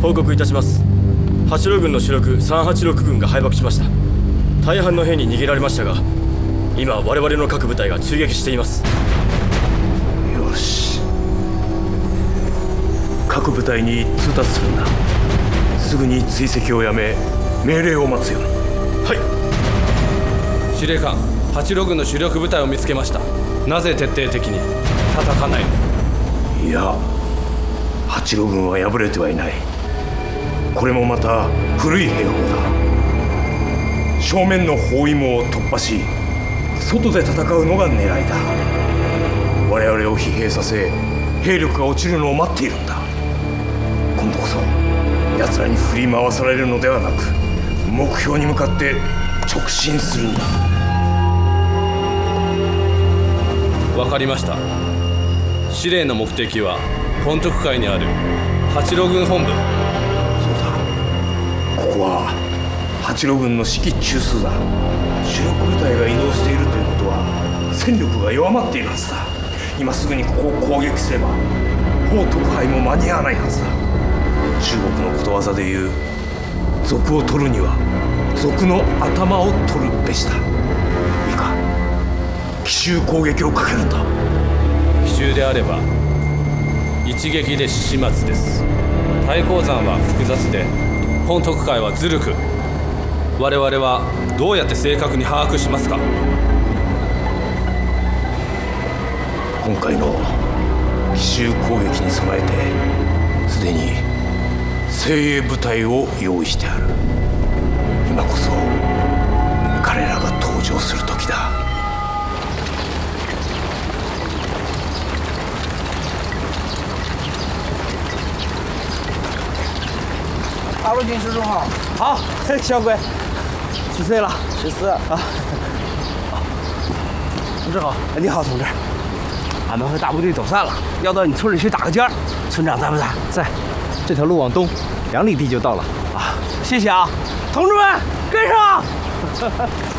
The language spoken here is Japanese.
報告いたします。八路軍の主力386軍が敗北しました。大半の兵に逃げられましたが、今我々の各部隊が追撃しています。 よし、各部隊に通達するんだ。すぐに追跡をやめ命令を待つように。 はい。 司令官、八路軍の主力部隊を見つけました。なぜ徹底的に叩かないの？ いや、八路軍は敗れてはいない。これもまた古い兵法だ。正面の包囲網を突破し、外で戦うのが狙いだ。我々を疲弊させ、兵力が落ちるのを待っているんだ。今度こそ奴らに振り回されるのではなく、目標に向かって直進するんだ。 わかりました。司令の目的は本徳会にある八路軍本部。 そうだ、ここは八路軍の指揮中枢だ。主力部隊が移動しているということは戦力が弱まっているはずだ。今すぐにここを攻撃すれば法特派も間に合わないはずだ。中国のことわざでいう、賊を取るには賊の頭を取るべしだ。いいか、奇襲攻撃をかけるんだ。 奇襲であれば一撃で始末です。太閤山は複雑で、本徳会はずるく、我々はどうやって正確に把握しますか？ 今回の奇襲攻撃に備えてすでに精鋭部隊を用意してある。今こそ彼らが登場する時だ。 八路军师叔好。好，小鬼，几岁了？14啊。同志好。你好，同志。俺们和大部队走散了，要到你村里去打个尖儿。村长在不在？在。这条路往东2里地就到了。啊，谢谢啊，同志们，跟上！